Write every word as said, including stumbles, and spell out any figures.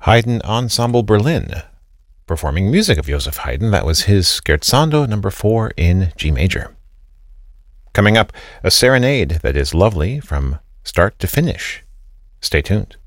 Haydn Ensemble Berlin, performing music of Joseph Haydn. That was his Scherzando number four in G major. Coming up, a serenade that is lovely from start to finish. Stay tuned.